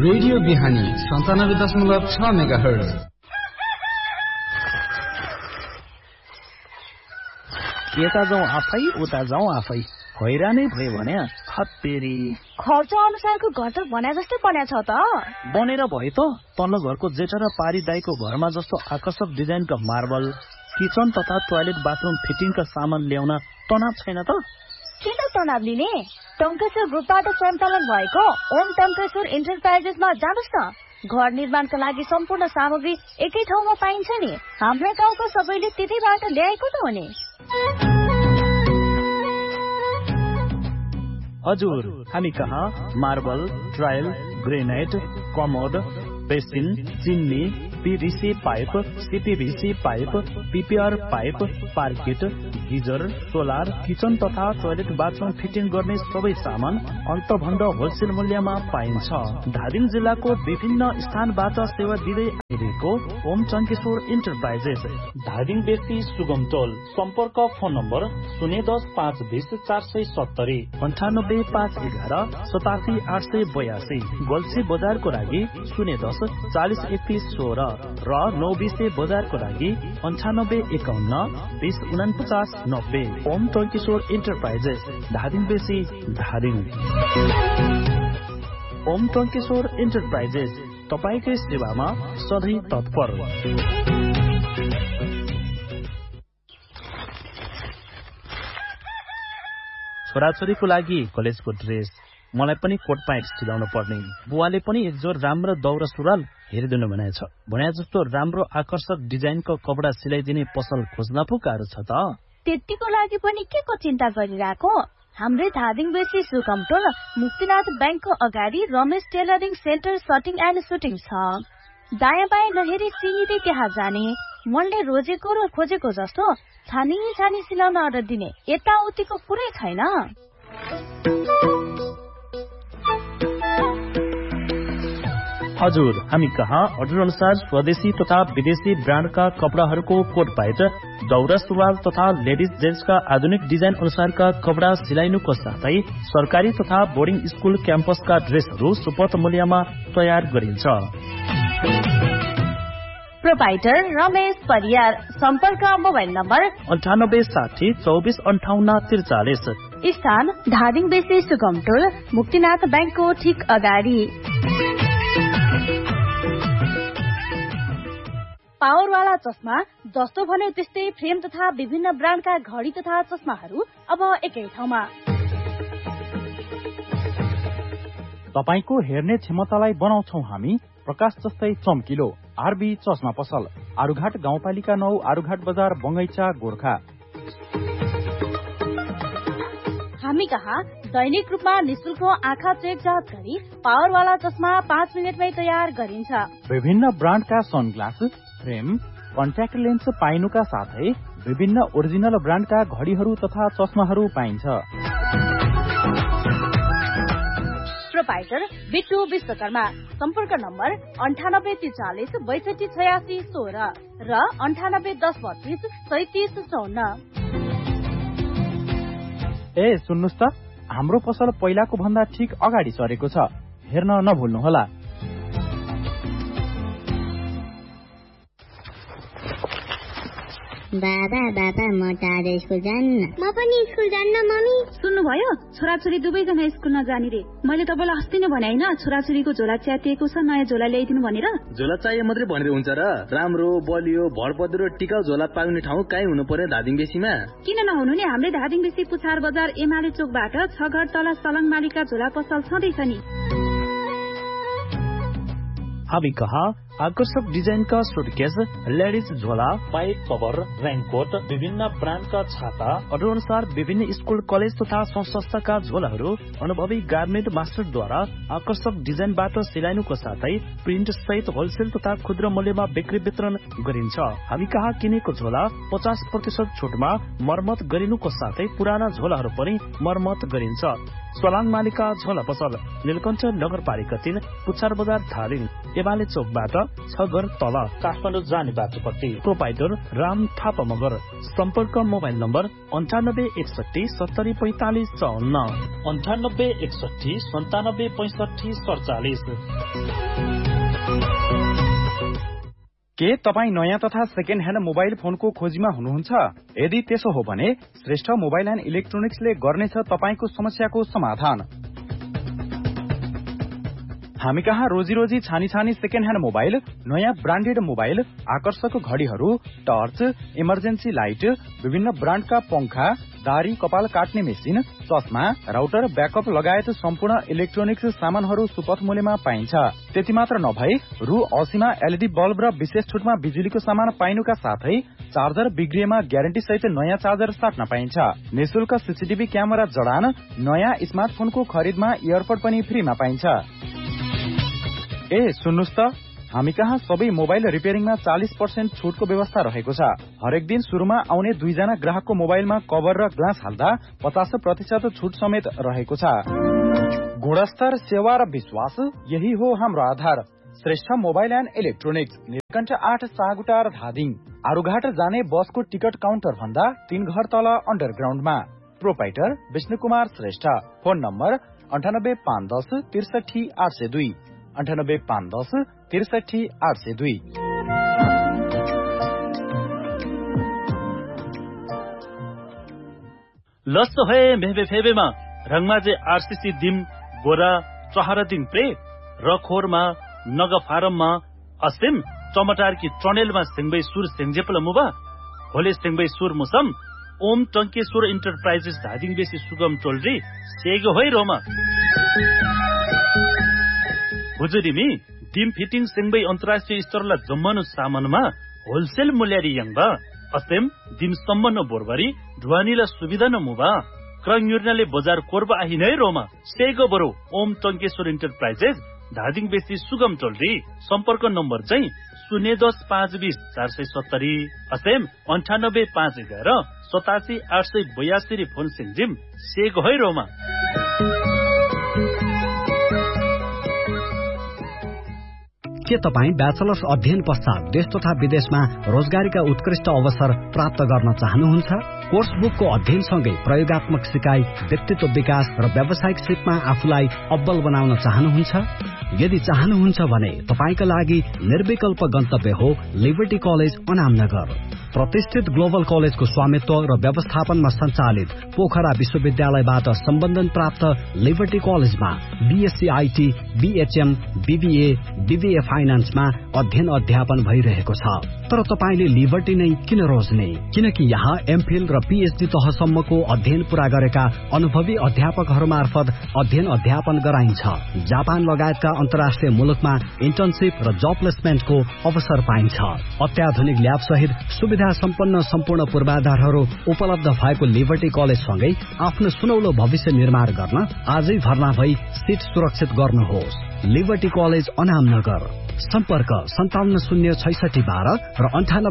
Radio बिहानी 97.6 megahertz. यता जाउँ आफै उता जाउँ आफै हैरानै भयो भने हत्तेरी खर्च अनुसारको घर त भने जस्तै बन्या छ त। बनेर भयो त तल्लो घरको जेठा र पारी दाईको घरमा जस्तो आकर्षक डिजाइनका मार्बल किचन तथा टोयलेट बाथरूम फिटिङका सामान ल्याउन तनाव छैन त। किन तनाव लिने? टङ्केश्वर ग्रुपबाट सञ्चालन भएको ओम टङ्केश्वर इन्टरप्राइजेसमा जानुहोस् न। घर निर्माणका लागि सम्पूर्ण सामग्री एकै ठाउँमा पाइन्छ नि। हाम्रो गाउँको सबैले त्यतैबाट ल्याएको त हो नि। हजुर, हामी कहाँ marble, tile, granite, commode, basin, chimney, PVC pipe, CPVC pipe, PPR pipe, पार्किट, geyser, solar, kitchen तथा टोयलेट बाथरूम फिटिङ गर्ने सबै सामान अन्तभन्दा होलसेल मूल्यमा पाइन्छ। धादिङ जिल्लाको विभिन्न स्थानबाट सेवा दिँदै आइरहेको ओम टङ्केश्वर इन्टरप्राइजेस, धादिङ बेसी सुगम टोल। सम्पर्क फोन नम्बर 010 520 470 98511 87 882। गोल्सी बजारको लागि 010 40 31 16 र 920 बजारको लागि 98 51 20 49 90। ओम टङ्केश्वर इन्टरप्राइजेस, धादिङ बेसी, धादिङ। ओम टङ्केश्वर इन्टरप्राइजेस तपाईकै सेवामा सधैँ तत्पर। छोराछोरीको लागि कलेजको ड्रेस, मलाई पनि कोट प्यान्ट सिलाउनु पर्ने। बुवाले पनि एक जोर राम्रो दौरा सुरुवाल हेरिदिनु भनेछ। भने जस्तो राम्रो आकर्षक डिजाइनको कपडा सिलाइदिने पसल खोज्न पो गाह्रो छ त। त्यतिको लागि पनि के को चिन्ता गरिरहेको? हाम्रै धादिङ बेसी सुकमटोल मुक्तिनाथ ब्याङ्कको अगाडि Ramesh tailoring centre सटिङ and shooting छ। दायाँ बायाँ नहेरी सिधै त्यहाँ जाने। मनले रोजेको र खोजेको जस्तो छानी छानी सिलाउन अर्डर दिने यताउतिको कुरै छैन। हजुर, हामी कहाँ अर्डर अनुसार स्वदेशी तथा विदेशी ब्रान्डका कपडाहरूको कोट प्यान्ट, दौरा सुरुवाल तथा लेडिज जेन्ट्सका आधुनिक डिजाइन अनुसारका कपडा सिलाइनुको साथै सरकारी तथा बोर्डिङ स्कुल क्याम्पसका ड्रेसहरू सुपथ मूल्यमा तयार गरिन्छ। प्रोपाइटर रमेश परियार। सम्पर्क मोबाइल नम्बर 98 60 24 58 43। स्थान धादिङ बेसी सुगमटोल मुक्तिनाथ ब्याङ्कको ठिक अगाडि। पावरवाला चस्मा जस्तो भन्यो त्यस्तै फ्रेम तथा विभिन्न ब्रान्डका घडी तथा चस्माहरू अब एकै ठाउँमा। तपाईको हेर्ने क्षमतालाई बनाउँछौ हामी प्रकाश जस्तै चम्किलो। आरबी चस्मा पसल, आरुघाट गाउँपालिका 9, आरुघाट बजार, बङ्गैचा, गोर्खा। हामी कहाँ दैनिक रूपमा निशुल्क आँखा चेक जाँच गरी पावरवाला चस्मा 5 मिनटमै तयार गरिन्छ। विभिन्न ब्रान्डका सनग्लास, फ्रेम, कन्ट्याक्ट लेन्स पाइनुका साथै विभिन्न ओरिजिनल ब्रान्डका घडीहरू तथा चस्माहरू पाइन्छ। प्रोपाइटर बिट्टु विश्वकर्मा। सम्पर्क नम्बर 98 43 62 86 16 र 98 10 32 37 54। ए सुन्नुस् त, हाम्रो पसल पहिलाको भन्दा ठिक अगाडि सरेको छ, हेर्न नभुल्नुहोला। बाबा म त आज स्कुल जान्न। म पनि स्कुल जान्न मम्मी। सुन्नुभयो, छोराछोरी दुवैजना स्कुल नजाने रे। मैले तपाईँलाई अस्ति नै भने होइन, छोराछोरीको झोला च्यातिएको छ, नयाँ झोला ल्याइदिनु भनेर। झोला चाहिए मात्रै भनेर हुन्छ र? राम्रो बलियो भरपद्रो टिकाउ झोला पाउने ठाउँ कहीँ हुनु पर्यो धादिङ बेसीमा। किन नहुनु नि, हाम्रै धादिङ बेसी पुछार बजार एमाले चोकबाट 6 घर तल सलङ मालिका झोला पसल छँदैछ नि। हामी कहाँ आकर्षक डिजाइनका सुटकेस, लेडिज झोला, पाइप कभर, रेनकोट, विभिन्न ब्रान्डका छाता, अर्डर अनुसार विभिन्न स्कुल कलेज तथा संस्थाका झोलाहरू अनुभवी गार्मेन्ट मास्टरद्वारा आकर्षक डिजाइनबाट सिलाइनुको साथै प्रिन्ट सहित होलसेल तथा खुद्रा मूल्यमा बिक्री वितरण गरिन्छ। हामी कहाँ किनेको झोला 50% छुटमा मर्मत गरिनुको साथै पुराना झोलाहरू पनि मर्मत गरिन्छ। सोलाङ मालिका झोला पसल, नीलकण्ठ नगरपालिका 3, पुच्छार बजार धादिङ, एमाले चोकबाट 6 घर तल काठमाडौँ जाने बाटोपट्टि। प्रोपाइटर राम थापा मगर। सम्पर्क मोबाइल नम्बर 9861704554, 9861976547। के तपाईँ नयाँ तथा सेकेन्ड ह्यान्ड मोबाइल फोनको खोजीमा हुनुहुन्छ? यदि त्यसो हो भने श्रेष्ठ मोबाइल एन्ड इलेक्ट्रोनिक्सले गर्नेछ तपाईको समस्याको समाधान। हामी कहाँ रोजी छानी सेकेन्ड ह्यान्ड मोबाइल, नयाँ ब्रान्डेड मोबाइल, आकर्षक घडीहरू, टर्च, इमर्जेन्सी लाइट, विभिन्न ब्रान्डका पंखा, दारी कपाल काट्ने मेसिन, चस्मा, राउटर, ब्याकअप लगायत सम्पूर्ण इलेक्ट्रोनिक्स सामानहरू सुपथ मूल्यमा पाइन्छ। त्यति मात्र नभई रु 80 मा एलईडी बल्ब र विशेष छुटमा बिजुलीको सामान पाइनुका साथै चार्जर बिग्रिएमा ग्यारेन्टी सहित नयाँ चार्जर साट्न पाइन्छ। निशुल्क सीसीटीभी क्यामेरा जडान, नयाँ स्मार्टफोनको खरिदमा इयरपड पनि फ्रीमा पाइन्छ। ए सुन्नुस् त, हामी कहाँ सबै मोबाइल रिपेयरिङमा 40% छुटको व्यवस्था रहेको छ। हरेक दिन सुरुमा आउने 2 जना ग्राहकको मोबाइलमा कभर र ग्लास हाल्दा 50% छुट समेत रहेको छ। गुणस्तर, सेवा र विश्वास, यही हो हाम्रो आधार। Shrestha mobile and electronics, Neelkanth 8 सागुटार Dhading, Arughat जाने बसको टिकट काउन्टर भन्दा 3 घर तल अन्डरग्राउन्डमा। Proprietor Vishnu Kumar Shrestha. Phone number 985110 63802, 985110 63802। लस्त है मेहबे फेबेमा रंगमाजे आरसीसी दिम बोरा चहरा दिन प्रे रखोरमा नग फारममा असिम टमाटर की ट्रनेलमा सिंगबै सुर सेंजेपल मुबा होले सिंगबै सुर मुसम ओम टंकेश्वर इन्टरप्राइजेस धादिङ बेसी सुगम टोलरी सेगो होइ रोमा हुजुरिमी दिम फिटिङ सिंगबै अन्तर्राष्ट्रिय स्तरला जम्मनु सामानमा होलसेल मूल्यरी यंगबा असेम दिम सम्मन बोरबरी ढुवानीला सुविधा न मुबा क्रङ युर्नाले बजार कोरबा आहि नै रोमा सेगो बरो ओम टंकेश्वर इन्टरप्राइजेस धादिङ बेसी सुगम टोलरी सम्पर्क नम्बर चाहिँ 010 470 असेम 98 87 882 फोन सिंजिम सेगो है रोमा। के तपाईँ ब्याचलर्स अध्ययन पश्चात देश तथा विदेशमा रोजगारीका उत्कृष्ट अवसर प्राप्त गर्न चाहनुहुन्छ? कोर्स बुकको अध्ययनसँगै प्रयोगात्मक सिकाइ, व्यक्तित्व विकास र व्यावसायिक सिपमा आफूलाई अब्बल बनाउन चाहनुहुन्छ? यदि चाहनुहुन्छ भने तपाईका लागि निर्विकल्प गन्तव्य हो लिबर्टी कलेज अनामनगर। प्रतिष्ठित ग्लोबल कलेजको स्वामित्व र व्यवस्थापनमा सञ्चालित पोखरा विश्वविद्यालयबाट सम्बन्धन प्राप्त लिबर्टी कलेजमा BSc IT, BHM, BBA, BBA फाइनान्समा अध्ययन अध्यापन भइरहेको छ। तर तपाईले लिबर्टी नै किन रोज्ने? किनकि यहाँ एमफिल र पीएचडी तहसम्मको अध्ययन पूरा गरेका अनुभवी अध्यापकहरू मार्फत अध्ययन अध्यापन गराइन्छ। जापान लगायतका अन्तर्राष्ट्रिय मुलुकमा इन्टर्नशिप र जब प्लेसमेन्टको अवसर पाइन्छ। अत्याधुनिक ल्याब सहित सुविधा सम्पन्न सम्पूर्ण पूर्वाधारहरू उपलब्ध भएको लिबर्टी कलेजसँगै आफ्नो सुनौलो भविष्य निर्माण गर्न आजै भर्ना भई सिट सुरक्षित गर्नुहोस्। Liberty college Anamnagar. सम्पर्क 570612 र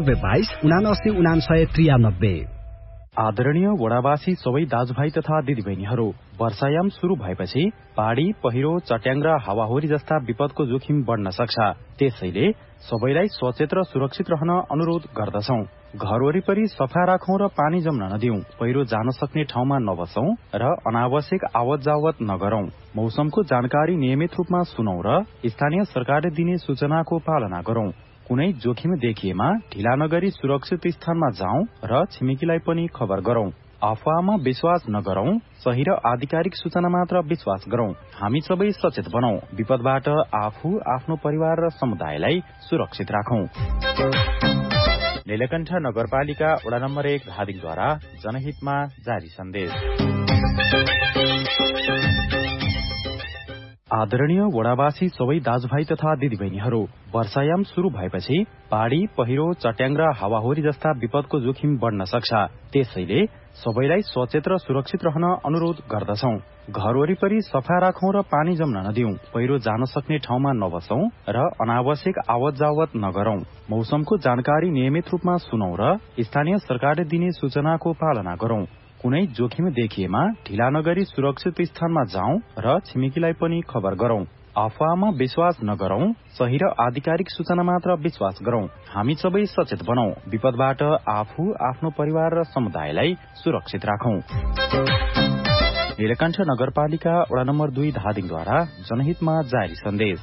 9822 आदरणीय वडावासी सबै दाजुभाइ तथा दिदीबहिनीहरू, वर्षायाम शुरू भएपछि बाढी, पहिरो, चट्याङ र हावाहुरी जस्ता विपदको जोखिम बढ्न सक्छ। त्यसैले सबैलाई सचेत र सुरक्षित रहन अनुरोध गर्दछौं। घर वरिपरि सफा राखौं र पानी जम्न नदिउँ, पहिरो जान सक्ने ठाउँमा नबसौं र अनावश्यक आवत जावत नगरौं। मौसमको जानकारी नियमित रूपमा सुनौं र स्थानीय सरकारले दिने सूचनाको पालना गरौं। कुनै जोखिम देखिएमा ढिला नगरी सुरक्षित स्थानमा जाउँ र छिमेकीलाई पनि खबर गरौं। अफवाहमा विश्वास नगरौं, सही र आधिकारिक सूचना मात्र विश्वास गरौं। हामी सबै सचेत बनौं, विपदबाट आफू, आफ्नो परिवार र समुदायलाई सुरक्षित राखौं। नीलकण्ठ नगरपालिका वडा नम्बर 1 धादिङद्वारा जनहितमा जारी सन्देश। आदरणीय वडावासी सबै दाजुभाइ तथा दिदीबहिनीहरू, वर्षायाम शुरू भएपछि बाढी, पहिरो, चट्याङ र हावाहुरी जस्ता विपदको जोखिम बढ्न सक्छ। त्यसैले सबैलाई सचेत र सुरक्षित रहन अनुरोध गर्दछौं। घर वरिपरि सफा राखौं र पानी जम्न नदिउँ, पहिरो जान सक्ने ठाउँमा नबसौं र अनावश्यक आवत जावत नगरौं। मौसमको जानकारी नियमित रूपमा सुनौं र स्थानीय सरकारले दिने सूचनाको पालना गरौं। कुनै जोखिम देखिएमा ढिला नगरी सुरक्षित स्थानमा जाउँ र छिमेकीलाई पनि खबर गरौं। अफवाहमा विश्वास नगरौं, सही र आधिकारिक सूचना मात्र विश्वास गरौं। हामी सबै सचेत बनौं, विपदबाट आफू, आफ्नो परिवार र समुदायलाई सुरक्षित राखौं। नीलकण्ठ नगरपालिका वडा नम्बर 2 धादिङद्वारा जनहितमा जारी सन्देश।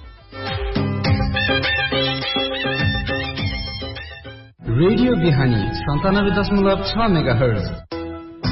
रेडियो बिहानी 97.6 मेगाहर्ज।